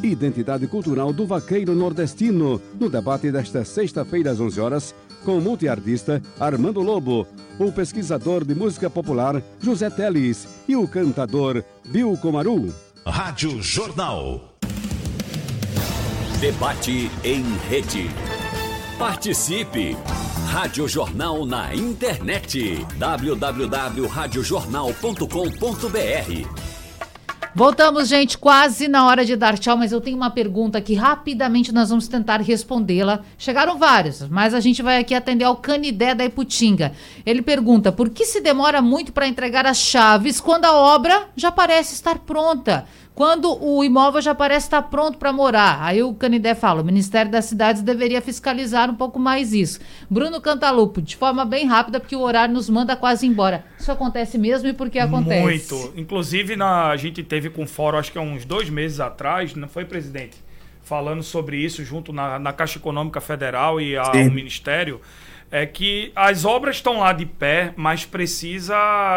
Identidade cultural do vaqueiro nordestino, no debate desta sexta-feira às 11 horas, com o multiartista Armando Lobo, o pesquisador de música popular José Teles e o cantador Bill Comaru. Rádio Jornal. Debate em rede. Participe! Rádio Jornal na internet. www.radiojornal.com.br. Voltamos, gente, quase na hora de dar tchau, mas eu tenho uma pergunta que rapidamente nós vamos tentar respondê-la. Chegaram vários, mas a gente vai aqui atender ao Canidé da Iputinga. Ele pergunta, por que se demora muito para entregar as chaves quando a obra já parece estar pronta? Quando o imóvel já parece estar pronto para morar? Aí o Canidé fala, o Ministério das Cidades deveria fiscalizar um pouco mais isso. Bruno Cantalupo, de forma bem rápida, porque o horário nos manda quase embora. Isso acontece mesmo e por que acontece? Muito. Inclusive, a gente teve com o fórum, acho que há uns 2 meses atrás, não foi, presidente? Falando sobre isso junto na Caixa Econômica Federal e ao Ministério, é que as obras estão lá de pé, mas precisa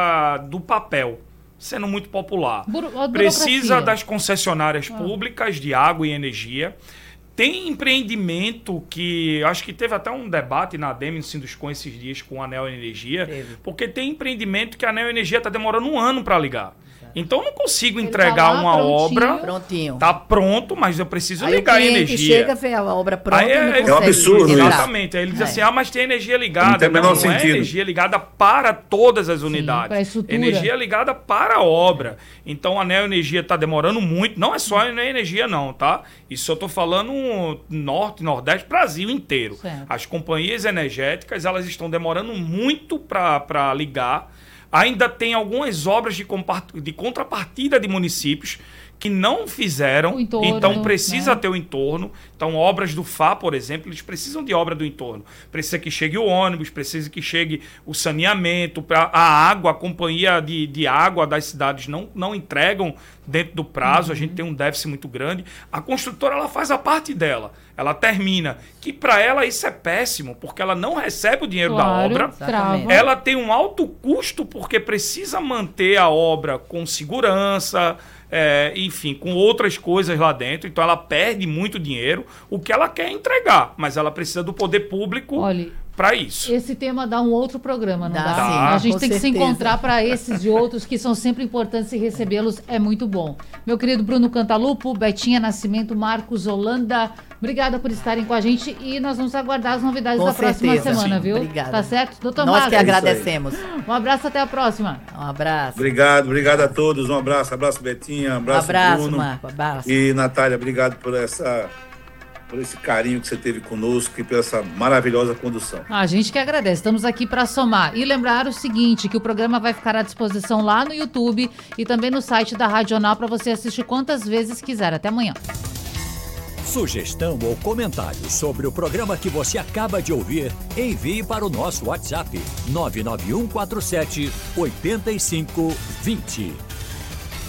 do papel. Sendo muito popular. Precisa das concessionárias públicas de água e energia. Tem empreendimento que... Acho que teve até um debate na ADEME, no Sinduscom, esses dias com a Anel Energia. Porque tem empreendimento que a Anel Energia está demorando 1 ano para ligar. Então eu não consigo entregar uma obra. Prontinho. Tá pronto, mas eu preciso ligar a energia. Chega, vê a obra pronta. É um absurdo. Exatamente. Aí ele diz assim: mas tem energia ligada. Não é energia ligada para todas as unidades. Sim, energia ligada para a obra. Então a Neo Energia está demorando muito. Não é só a energia, não, tá? Isso eu estou falando norte, nordeste, Brasil inteiro. Certo. As companhias energéticas, elas estão demorando muito para ligar. Ainda tem algumas obras de contrapartida de municípios que não fizeram, entorno, então precisa ter o entorno. Então, obras do FA, por exemplo, eles precisam de obra do entorno. Precisa que chegue o ônibus, precisa que chegue o saneamento, a água, a companhia de água das cidades não entregam dentro do prazo, a gente tem um déficit muito grande. A construtora, ela faz a parte dela, ela termina, que para ela isso é péssimo, porque ela não recebe o dinheiro da obra, ela tem um alto custo porque precisa manter a obra com segurança, enfim, com outras coisas lá dentro, então ela perde muito dinheiro. O que ela quer é entregar, mas ela precisa do poder público para isso. Esse tema dá um outro programa, não dá? Sim, a gente tem que se certeza. encontrar para esses e outros que são sempre importantes e recebê-los é muito bom. Meu querido Bruno Cantalupo, Betinha Nascimento, Marcos Holanda, obrigada por estarem com a gente e nós vamos aguardar as novidades da próxima semana, viu? Obrigada. Tá certo? Doutor Nós Marcos. que agradecemos. Um abraço, até a próxima. Um abraço. Obrigado a todos, um abraço Betinha, um abraço Bruno. Marco, abraço. E Natália, obrigado por esse carinho que você teve conosco e por essa maravilhosa condução. A gente que agradece, estamos aqui para somar. E lembrar o seguinte, que o programa vai ficar à disposição lá no YouTube e também no site da Rádio Jornal para você assistir quantas vezes quiser. Até amanhã. Sugestão ou comentário sobre o programa que você acaba de ouvir, envie para o nosso WhatsApp 99147 8520.